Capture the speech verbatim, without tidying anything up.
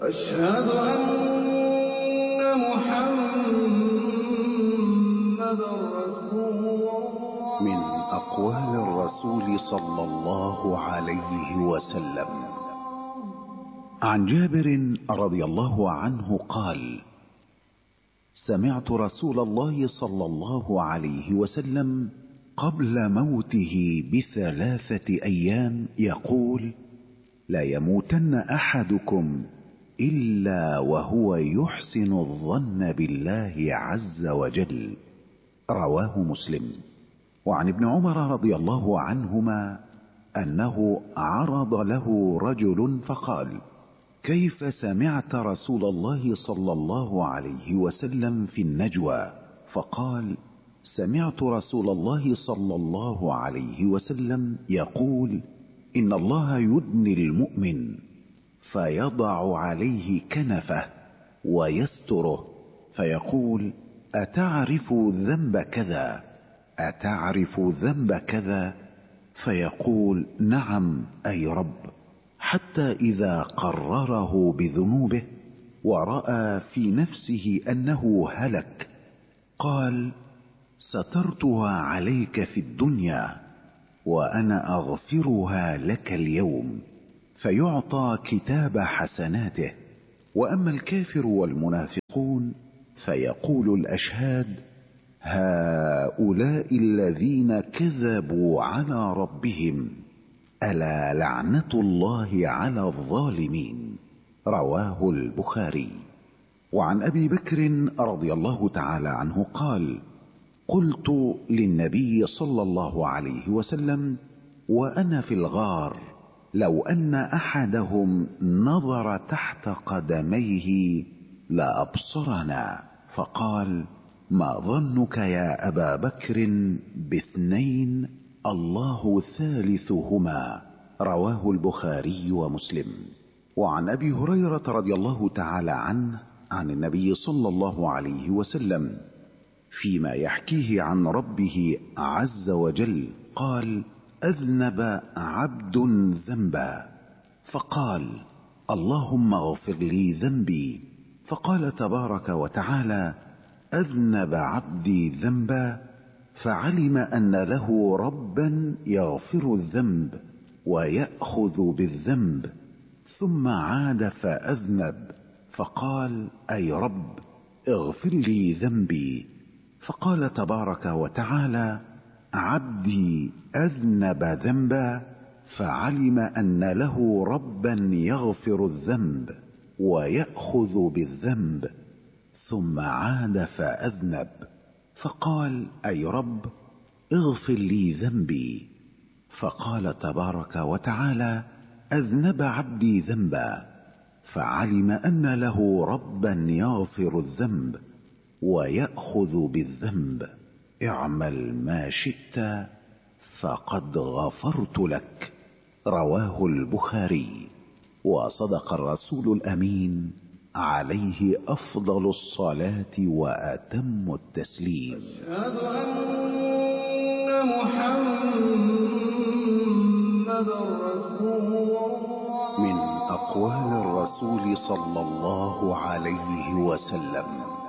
أشهد أن محمدًا رسول الله. من أقوال الرسول صلى الله عليه وسلم عن جابر رضي الله عنه قال: سمعت رسول الله صلى الله عليه وسلم قبل موته بثلاثة أيام يقول: لا يموتن أحدكم إلا وهو يحسن الظن بالله عز وجل. رواه مسلم. وعن ابن عمر رضي الله عنهما أنه عرض له رجل فقال: كيف سمعت رسول الله صلى الله عليه وسلم في النجوى؟ فقال: سمعت رسول الله صلى الله عليه وسلم يقول: إن الله يدني المؤمن فيضع عليه كنفه ويستره فيقول: أتعرف ذنب كذا؟ أتعرف ذنب كذا؟ فيقول: نعم أي رب. حتى إذا قرره بذنوبه ورأى في نفسه أنه هلك قال: سترتها عليك في الدنيا وأنا أغفرها لك اليوم، فيعطى كتاب حسناته. وأما الكافر والمنافقون فيقول الأشهاد: هؤلاء الذين كذبوا على ربهم، ألا لعنة الله على الظالمين. رواه البخاري. وعن أبي بكر رضي الله تعالى عنه قال: قلت للنبي صلى الله عليه وسلم وأنا في الغار: لو أن أحدهم نظر تحت قدميه لأبصرنا. فقال: ما ظنك يا أبا بكر باثنين الله ثالثهما. رواه البخاري ومسلم. وعن أبي هريرة رضي الله تعالى عنه عن النبي صلى الله عليه وسلم فيما يحكيه عن ربه عز وجل قال: أذنب عبد ذنبا فقال: اللهم اغفر لي ذنبي. فقال تبارك وتعالى: أذنب عبدي ذنبا، فعلم أن له ربا يغفر الذنب ويأخذ بالذنب، ثم عاد فأذنب فقال: أي رب اغفر لي ذنبي. فقال تبارك وتعالى: عبدي أذنب ذنبا، فعلم أن له ربا يغفر الذنب ويأخذ بالذنب، ثم عاد فأذنب فقال: أي رب اغفر لي ذنبي. فقال تبارك وتعالى: أذنب عبدي ذنبا، فعلم أن له ربا يغفر الذنب ويأخذ بالذنب، اعمل ما شئت فقد غفرت لك. رواه البخاري. وصدق الرسول الأمين عليه أفضل الصلاة وأتم التسليم. أشهد أن محمدًا رسول الله. من أقوال الرسول صلى الله عليه وسلم